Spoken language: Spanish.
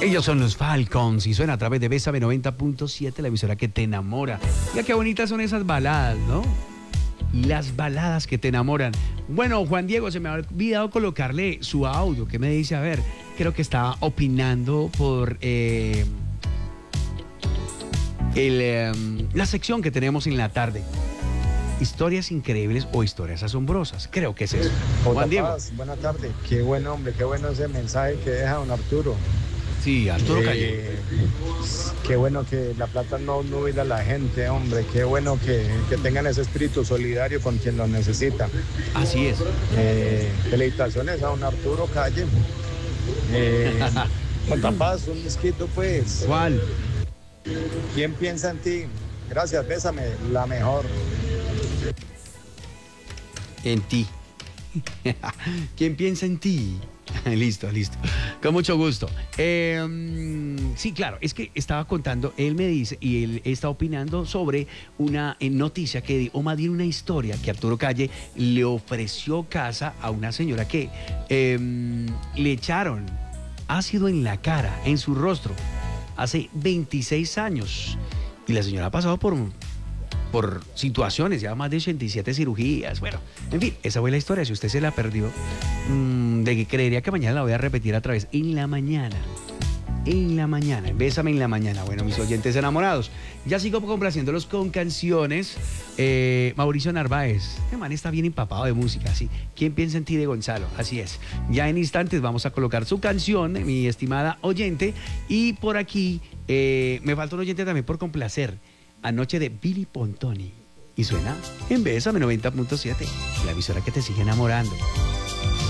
Ellos son los Falcons y suena a través de Bésame 90.7, la emisora que te enamora. Ya qué bonitas son esas baladas, ¿no? Las baladas que te enamoran. Bueno, Juan Diego, se me ha olvidado colocarle su audio. ¿Qué me dice? A ver, creo que estaba opinando por la sección que tenemos en la tarde. Historias increíbles o historias asombrosas. Creo que es eso. Juan Diego. Buenas tardes. Qué buen hombre, qué bueno ese mensaje que deja don Arturo. Sí, Arturo Calle. Qué bueno que la plata no nubla a la gente, hombre. Qué bueno que tengan ese espíritu solidario con quien lo necesita. Así es. Felicitaciones a don Arturo Calle. Con Paz, un mosquito, pues. ¿Cuál? ¿Quién piensa en ti? Gracias, bésame, la mejor. En ti. ¿Quién piensa en ti? Listo. Con mucho gusto. Sí, claro, es que estaba contando, él me dice, y él está opinando sobre una noticia o más bien una historia que Arturo Calle le ofreció casa a una señora que le echaron ácido en la cara, en su rostro, hace 26 años. Y la señora ha pasado por situaciones, ya más de 87 cirugías. Bueno, en fin, esa fue la historia. Si usted se la perdió, de que creería que mañana la voy a repetir otra vez. En la mañana, Bésame en la mañana. Bueno, mis oyentes enamorados, ya sigo complaciéndolos con canciones. Mauricio Narváez, este man está bien empapado de música, así. ¿Quién piensa en ti de Gonzalo? Así es. Ya en instantes vamos a colocar su canción, mi estimada oyente. Y por aquí, me falta un oyente también por complacer. Anoche de Billy Pontoni. Y suena en Bésame 90.7, la emisora que te sigue enamorando.